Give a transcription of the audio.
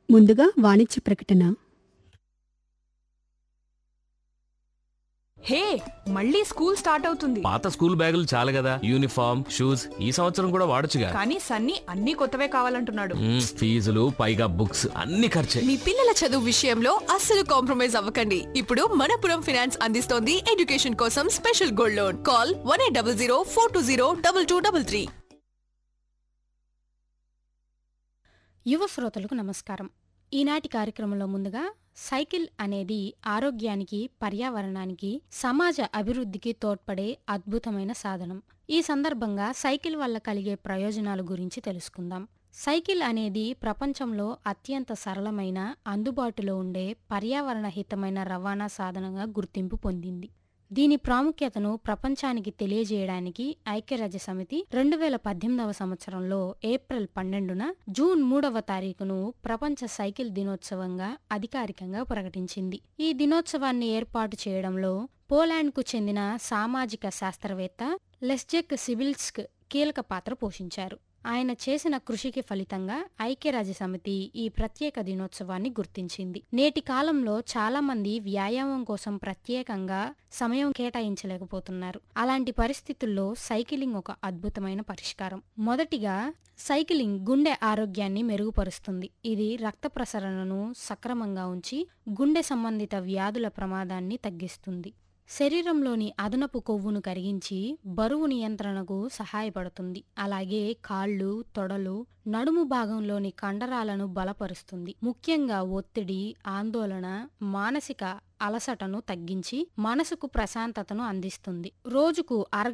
ముందుగా వాణిజ్య ప్రకటన. హే, మళ్ళీ స్కూల్ స్టార్ట్ అవుతుంది. పాత స్కూల్ బ్యాగులు చాలు కదా, యూనిఫామ్ షూస్ ఈ సంవత్సరం కూడా వాడొచ్చుగా. కానీ సన్నీ అన్ని కొత్తవే కావాలంటున్నాడు. ఫీజులు పైగా బుక్స్ అన్ని ఖర్చే. మీ పిల్లల చదువు విషయంలో అస్సలు కాంప్రమైజ్ అవ్వకండి. ఇప్పుడు మనపురం ఫైనాన్స్ అందిస్తోంది ఎడ్యుకేషన్ కోసం స్పెషల్ గోల్డ్ లోన్. కాల్ 1800 420 2233. యువ శ్రోతలకు నమస్కారం. ఈనాటి కార్యక్రమంలో ముందుగా సైకిల్ అనేది ఆరోగ్యానికి, పర్యావరణానికి, సమాజ అభివృద్ధికి తోడ్పడే అద్భుతమైన సాధనం. ఈ సందర్భంగా సైకిల్ వల్ల కలిగే ప్రయోజనాల గురించి తెలుసుకుందాం. సైకిల్ అనేది ప్రపంచంలో అత్యంత సరళమైన, అందుబాటులో ఉండే పర్యావరణ హితమైన రవాణా సాధనంగా గుర్తింపు పొందింది. దీని ప్రాముఖ్యతను ప్రపంచానికి తెలియజేయడానికి ఐక్యరాజ్య సమితి 2018వ సంవత్సరంలో ఏప్రిల్ 12న జూన్ 3వ తారీఖును ప్రపంచ సైకిల్ దినోత్సవంగా అధికారికంగా ప్రకటించింది. ఈ దినోత్సవాన్ని ఏర్పాటు చేయడంలో పోలాండ్కు చెందిన సామాజిక శాస్త్రవేత్త లెస్జెక్ సిబిల్స్క్ కీలక పాత్ర పోషించారు. ఆయన చేసిన కృషికి ఫలితంగా ఐక్యరాజ్య సమితి ఈ ప్రత్యేక దినోత్సవాన్ని గుర్తించింది. నేటి కాలంలో చాలా మంది వ్యాయామం కోసం ప్రత్యేకంగా సమయం కేటాయించలేకపోతున్నారు. అలాంటి పరిస్థితుల్లో సైకిలింగ్ ఒక అద్భుతమైన పరిష్కారం. మొదటిగా, సైకిలింగ్ గుండె ఆరోగ్యాన్ని మెరుగుపరుస్తుంది. ఇది రక్త ప్రసరణను సక్రమంగా ఉంచి గుండె సంబంధిత వ్యాధుల ప్రమాదాన్ని తగ్గిస్తుంది. శరీరంలోని అదనపు కొవ్వును కరిగించి బరువు నియంత్రణకు సహాయపడుతుంది. అలాగే కాళ్ళు, తొడలు, నడుము భాగంలోని కండరాలను బలపరుస్తుంది. ముఖ్యంగా ఒత్తిడి, ఆందోళన, మానసిక అలసటను తగ్గించి మనసుకు ప్రశాంతతను అందిస్తుంది. రోజుకు